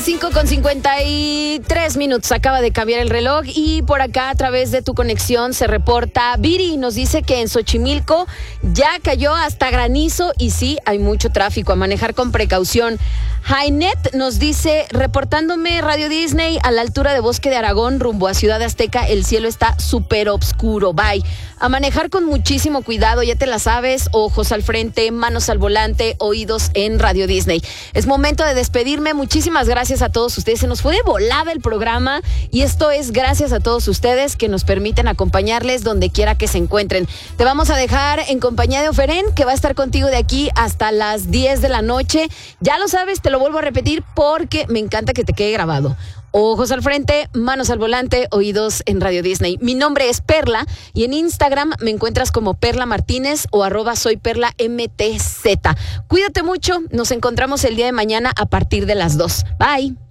5:53 acaba de cambiar el reloj y por acá a través de tu conexión se reporta Viri, nos dice que en Xochimilco ya cayó hasta granizo y sí, hay mucho tráfico, a manejar con precaución. Jainet nos dice, reportándome Radio Disney a la altura de Bosque de Aragón rumbo a Ciudad Azteca, el cielo está súper oscuro, bye. A manejar con muchísimo cuidado, ya te la sabes, ojos al frente, manos al volante, oídos en Radio Disney. Es momento de despedirme, muchísimas gracias a todos ustedes, se nos fue de volada el programa y esto es gracias a todos ustedes que nos permiten acompañarles donde quiera que se encuentren. Te vamos a dejar en compañía de Oferen, que va a estar contigo de aquí hasta las 10 de la noche. Ya lo sabes, te lo vuelvo a repetir porque me encanta que te quede grabado. Ojos al frente, manos al volante, oídos en Radio Disney. Mi nombre es Perla y en Instagram me encuentras como Perla Martínez o @soyperlamtz. Cuídate mucho, nos encontramos el día de mañana a partir de las 2. Bye.